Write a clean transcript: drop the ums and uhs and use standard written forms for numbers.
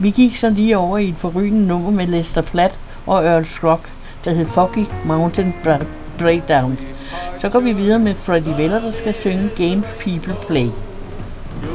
Vi gik så lige over i et forrygende nummer med Lester Flatt og Earl Scruggs, der hed Foggy Mountain Breakdown. Så går vi videre med Freddie Weller, der skal synge Games People Play.